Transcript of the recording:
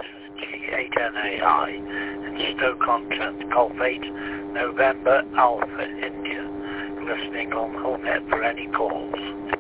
This is G8NAI in Stoke-on-Trent, Golf 8, November, Alpha, India. Listening on Home Net for any calls.